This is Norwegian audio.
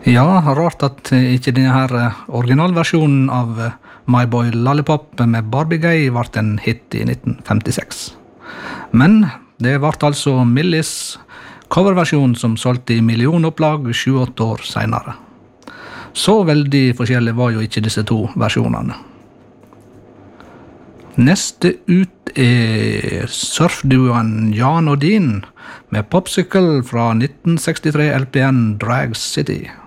Ja, rart at ikke denne her originalversjonen av My Boy Lollipop med Barbie Gay ble en hit i 1956. Men det ble altså Millis coverversjon som solgte i millionopplag 7-8 år senere. Så veldig forskjellige var jo ikke disse to versjonene. Neste ut surfduoen Jan og Dean med Popsicle fra 1963 LPN Drag City.